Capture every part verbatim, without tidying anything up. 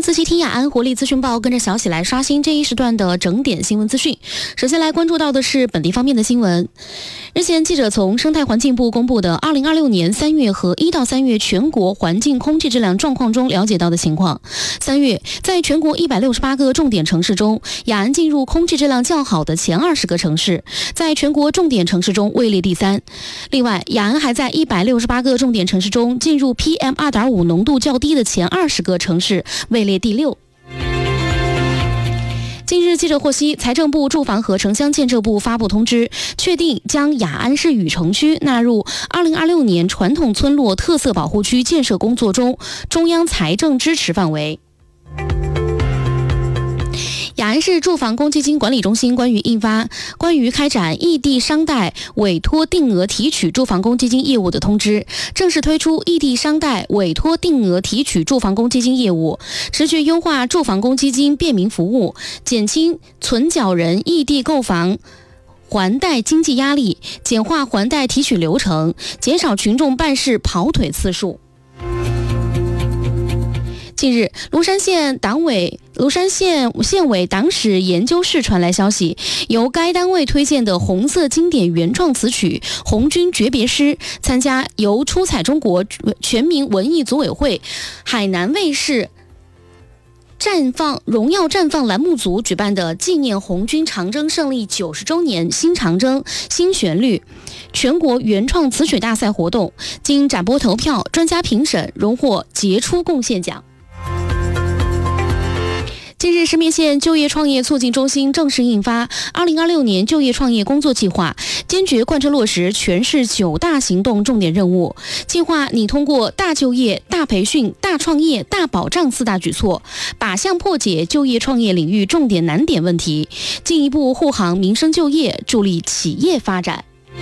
仔细听雅安活力资讯报，跟着小喜来刷新这一时段的整点新闻资讯。首先来关注到的是本地方面的新闻。日前，记者从生态环境部公布的二零二六年三月和一到三月全国环境空气质量状况中了解到的情况。三月，在全国一百六十八个重点城市中，雅安进入空气质量较好的前二十个城市，在全国重点城市中位列第三。另外，雅安还在一百六十八个重点城市中进入 P M 二点五 浓度较低的前二十个城市，位列第六。近日，记者获悉，财政部住房和城乡建设部发布通知，确定将雅安市雨城区纳入二零二六年传统村落特色保护区建设工作中中央财政支持范围。雅安市住房公积金管理中心关于印发关于开展异地商贷委托定额提取住房公积金业务的通知，正式推出异地商贷委托定额提取住房公积金业务，持续优化住房公积金便民服务，减轻存缴人异地购房还贷经济压力，简化还贷提取流程，减少群众办事跑腿次数。近日，庐山县党委庐山县县委党史研究室传来消息，由该单位推荐的红色经典原创词曲《红军诀别诗》参加由出彩中国全民文艺组委会、海南卫视绽放荣耀绽放栏目组举办的纪念红军长征胜利九十周年新长征新旋律全国原创词曲大赛活动，经展播投票，专家评审，荣获杰出贡献奖。近日，石棉县就业创业促进中心正式印发二零二六年就业创业工作计划，坚决贯彻落实全市九大行动重点任务。计划拟通过大就业、大培训、大创业、大保障四大举措，靶向破解就业创业领域重点难点问题，进一步护航民生就业，助力企业发展。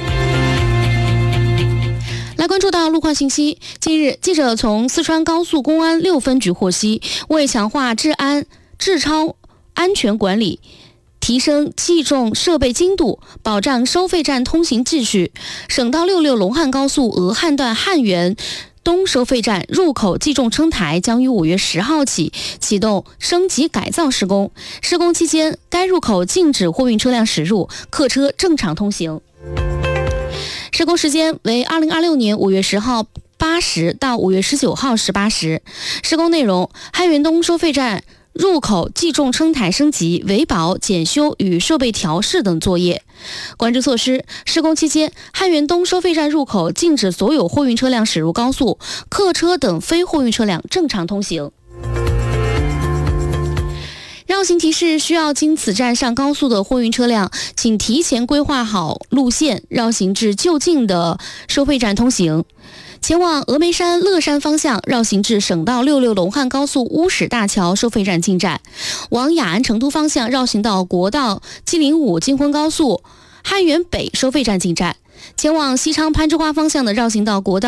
来关注到路况信息。近日，记者从四川高速公安六分局获悉，为强化治安治超安全管理，提升计重设备精度，保障收费站通行秩序，省道六六龙汉高速俄汉段汉源东收费站入口计重称台将于五月十号起启动升级改造施工。施工期间，该入口禁止货运车辆驶入，客车正常通行。施工时间为二零二六年五月十号八时到五月十九号十八时。施工内容：汉源东收费站入口计重称台升级、维保、检修与设备调试等作业。管制措施：施工期间，汉源东收费站入口禁止所有货运车辆驶入高速，客车等非货运车辆正常通行。绕行提示：需要经此站上高速的货运车辆，请提前规划好路线，绕行至就近的收费站通行。前往峨眉山乐山方向，绕行至省道六六龙汉高速乌史大桥收费站进站；往雅安成都方向，绕行到国道七零五京昆高速汉源北收费站进站；前往西昌攀枝花方向的，绕行到国道